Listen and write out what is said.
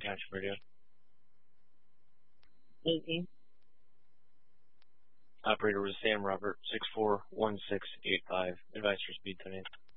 Township Radio. 18. Operator was Sam Robert, 641685. Advice for speed 10.